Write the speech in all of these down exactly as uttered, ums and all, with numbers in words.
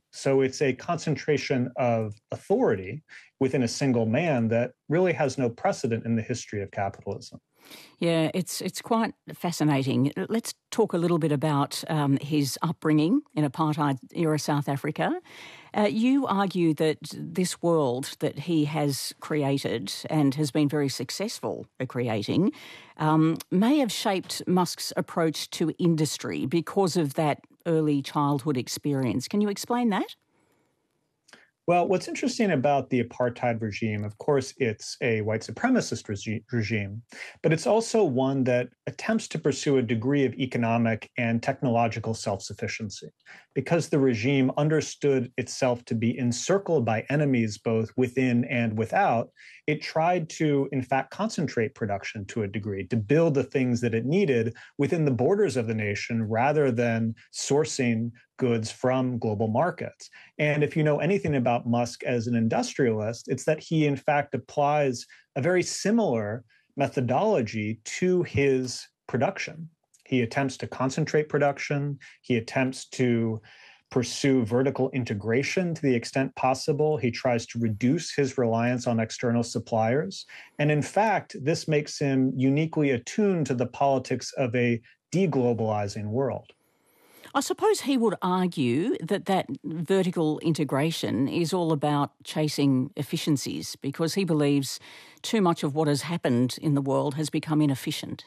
So it's a concentration of authority within a single man that really has no precedent in the history of capitalism. Yeah, it's it's quite fascinating. Let's talk a little bit about um, his upbringing in apartheid-era South Africa. Uh, you argue that this world that he has created and has been very successful at creating um, may have shaped Musk's approach to industry because of that early childhood experience. Can you explain that? Well, what's interesting about the apartheid regime, of course, it's a white supremacist regi- regime, but it's also one that attempts to pursue a degree of economic and technological self-sufficiency because the regime understood itself to be encircled by enemies both within and without. It tried to, in fact, concentrate production to a degree, to build the things that it needed within the borders of the nation rather than sourcing goods from global markets. And if you know anything about Musk as an industrialist, it's that he, in fact, applies a very similar methodology to his production. He attempts to concentrate production. He attempts to pursue vertical integration to the extent possible. He tries to reduce his reliance on external suppliers. And in fact, this makes him uniquely attuned to the politics of a deglobalizing world. I suppose he would argue that that vertical integration is all about chasing efficiencies because he believes too much of what has happened in the world has become inefficient.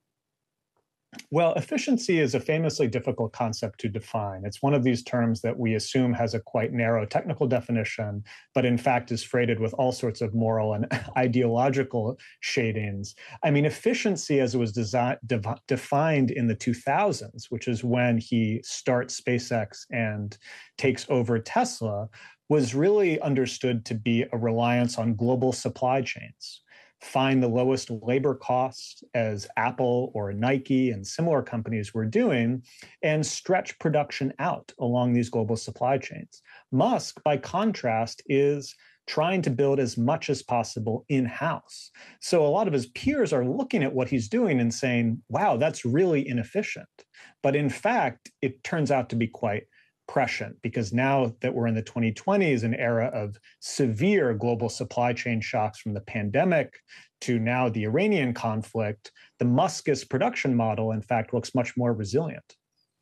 Well, efficiency is a famously difficult concept to define. It's one of these terms that we assume has a quite narrow technical definition, but in fact is freighted with all sorts of moral and ideological shadings. I mean, efficiency as it was desi- de- defined in the two thousands, which is when he starts SpaceX and takes over Tesla, was really understood to be a reliance on global supply chains. Find the lowest labor costs, as Apple or Nike and similar companies were doing, and stretch production out along these global supply chains. Musk, by contrast, is trying to build as much as possible in-house. So a lot of his peers are looking at what he's doing and saying, wow, that's really inefficient. But in fact, it turns out to be quite prescient, because now that we're in the twenty twenties, an era of severe global supply chain shocks from the pandemic to now the Iranian conflict, the Muskist production model, in fact, looks much more resilient.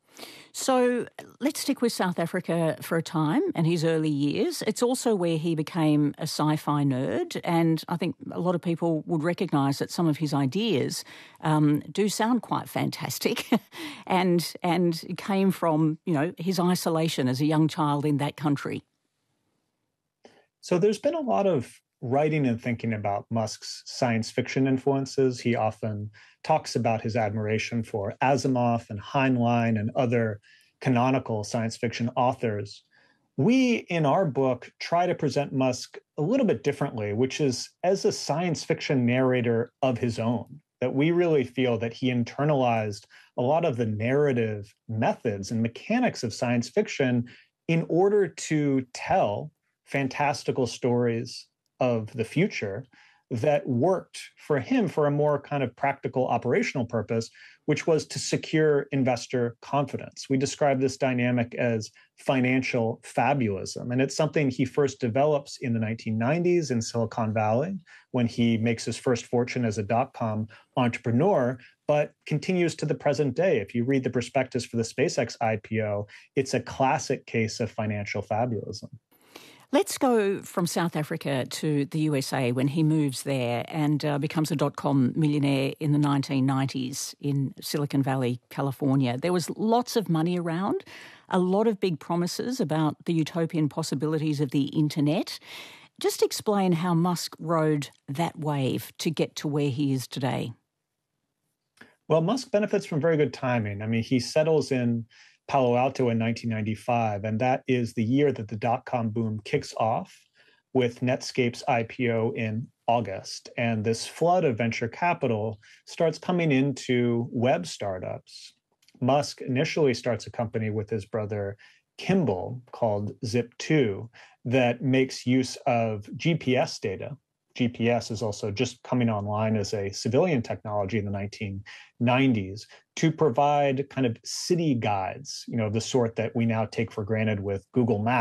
So let's stick with South Africa for a time and his early years. It's also where he became a sci-fi nerd, and I think a lot of people would recognise that some of his ideas um, do sound quite fantastic and and came from, you know, his isolation as a young child in that country. So there's been a lot of writing and thinking about Musk's science fiction influences. He often talks about his admiration for Asimov and Heinlein and other canonical science fiction authors. We, in our book, try to present Musk a little bit differently, which is as a science fiction narrator of his own, that we really feel that he internalized a lot of the narrative methods and mechanics of science fiction in order to tell fantastical stories of the future that worked for him for a more kind of practical operational purpose, which was to secure investor confidence. We describe this dynamic as financial fabulism, and it's something he first develops in the nineteen nineties in Silicon Valley when he makes his first fortune as a dot-com entrepreneur, but continues to the present day. If you read the prospectus for the SpaceX I P O, it's a classic case of financial fabulism. Let's go from South Africa to the U S A when he moves there and uh, becomes a dot-com millionaire in the nineteen nineties in Silicon Valley, California. There was lots of money around, a lot of big promises about the utopian possibilities of the internet. Just explain how Musk rode that wave to get to where he is today. Well, Musk benefits from very good timing. I mean, he settles in Palo Alto in nineteen ninety-five, and that is the year that the dot-com boom kicks off with Netscape's I P O in August. And this flood of venture capital starts coming into web startups. Musk initially starts a company with his brother Kimball called Zip two that makes use of G P S data. G P S is also just coming online as a civilian technology in the nineteen nineties to provide kind of city guides, you know, the sort that we now take for granted with Google Maps.